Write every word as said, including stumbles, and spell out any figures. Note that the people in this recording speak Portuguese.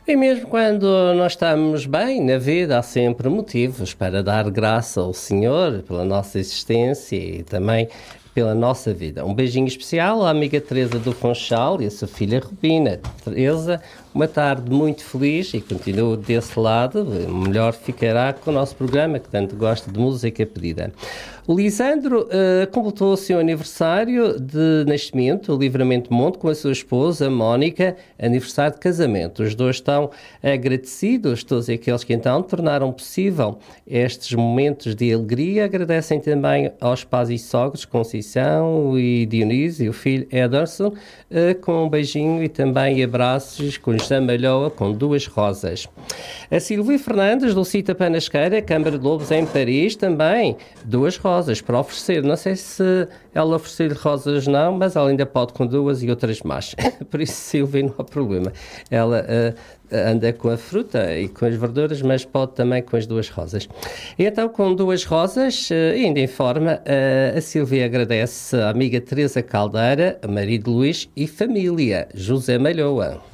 E mesmo quando nós estamos bem na vida, há sempre motivos para dar graça ao Senhor pela nossa existência e também pela nossa vida. Um beijinho especial à amiga Teresa do Funchal e a sua filha Rubina. Teresa, uma tarde muito feliz e continuo desse lado. Melhor ficará com o nosso programa, que tanto gosta de música pedida. O Lisandro uh, completou o seu aniversário de nascimento, o Livramento Monte, com a sua esposa, Mónica, aniversário de casamento. Os dois estão agradecidos, todos aqueles que então tornaram possível estes momentos de alegria. Agradecem também aos pais e sogros, Conceição e Dionísio, e o filho Ederson, uh, com um beijinho e também abraços com José Malhoa, com duas rosas. A Silvia Fernandes, do Cita Panasqueira, Câmara de Lobos em Paris, também duas rosas para oferecer. Não sei se ela oferecer rosas não, mas ela ainda pode com duas e outras mais. Por isso, Silvia, não há problema. Ela uh, anda com a fruta e com as verduras, mas pode também com as duas rosas. E então, com duas rosas, uh, ainda em forma, uh, a Silvia agradece a amiga Teresa Caldeira, marido Luís e família, José Malhoa.